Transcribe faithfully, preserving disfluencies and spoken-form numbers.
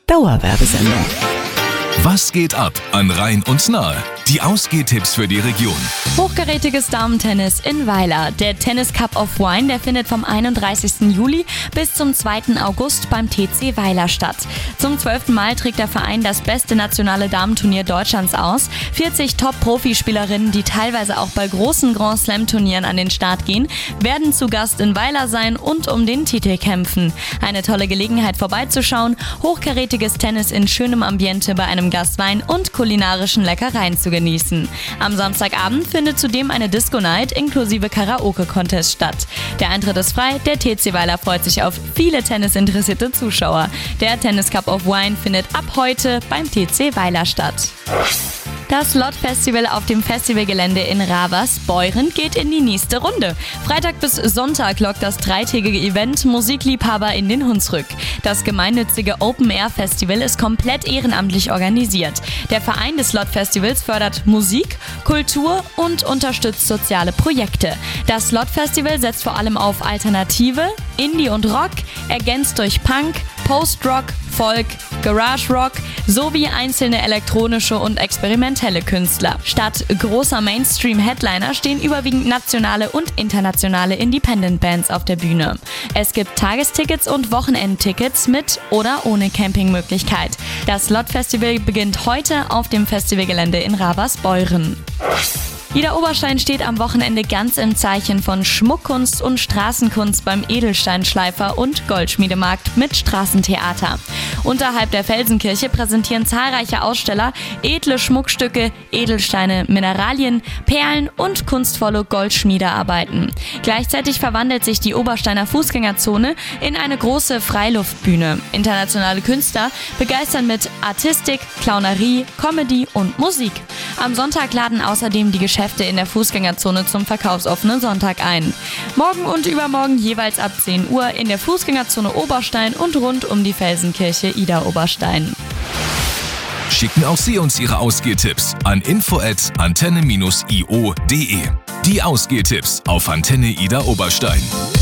Dauerwerbesendung. Was geht ab an Rhein und Nahe? Die Ausgehtipps für die Region. Hochkarätiges Damentennis in Weiler. Der Tennis Cup of Wine, der findet vom einunddreißigsten Juli bis zum zweiten August beim T C Weiler statt. Zum zwölften Mal trägt der Verein das beste nationale Damenturnier Deutschlands aus. vierzig Top-Profispielerinnen, die teilweise auch bei großen Grand Slam-Turnieren an den Start gehen, werden zu Gast in Weiler sein und um den Titel kämpfen. Eine tolle Gelegenheit vorbeizuschauen, hochkarätiges Tennis in schönem Ambiente bei einem Glas Wein und kulinarischen Leckereien zu genießen. Am Samstagabend findet zudem eine Disco-Night inklusive Karaoke-Contest statt. Der Eintritt ist frei, der T C Weiler freut sich auf viele tennisinteressierte Zuschauer. Der Tennis Cup of Wine findet ab heute beim T C Weiler statt. Das Lot-Festival auf dem Festivalgelände in Ravers-Beuren geht in die nächste Runde. Freitag bis Sonntag lockt das dreitägige Event Musikliebhaber in den Hunsrück. Das gemeinnützige Open-Air-Festival ist komplett ehrenamtlich organisiert. Der Verein des Lot-Festivals fördert Musik, Kultur und unterstützt soziale Projekte. Das Lot-Festival setzt vor allem auf Alternative, Indie und Rock, ergänzt durch Punk, Post-Rock, Folk, Garage Rock sowie einzelne elektronische und experimentelle Künstler. Statt großer Mainstream-Headliner stehen überwiegend nationale und internationale Independent-Bands auf der Bühne. Es gibt Tagestickets und Wochenendtickets mit oder ohne Campingmöglichkeit. Das Lot-Festival beginnt heute auf dem Festivalgelände in Ravers-Beuren. Ida Oberstein steht am Wochenende ganz im Zeichen von Schmuckkunst und Straßenkunst beim Edelsteinschleifer und Goldschmiedemarkt mit Straßentheater. Unterhalb der Felsenkirche präsentieren zahlreiche Aussteller edle Schmuckstücke, Edelsteine, Mineralien, Perlen und kunstvolle Goldschmiedearbeiten. Gleichzeitig verwandelt sich die Obersteiner Fußgängerzone in eine große Freiluftbühne. Internationale Künstler begeistern mit Artistik, Clownerie, Comedy und Musik. Am Sonntag laden außerdem die Geschäfte in der Fußgängerzone zum verkaufsoffenen Sonntag ein. Morgen und übermorgen jeweils ab zehn Uhr in der Fußgängerzone Oberstein und rund um die Felsenkirche Ida Oberstein. Schicken auch Sie uns Ihre Ausgehtipps an info at antenne dash i o punkt de. Die Ausgehtipps auf Antenne Ida Oberstein.